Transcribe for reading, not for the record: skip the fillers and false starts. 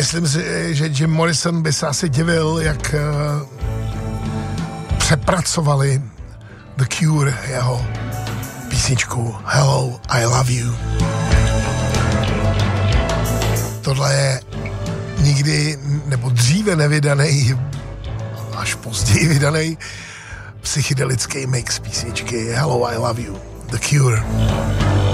myslím si, že Jim Morrison by se asi divil, jak přepracovali The Cure jeho písničku Hello, I Love You. Tohle je nikdy nebo dříve nevydaný, až později vydaný psychedelický mix písničky Hello, I Love You, The Cure.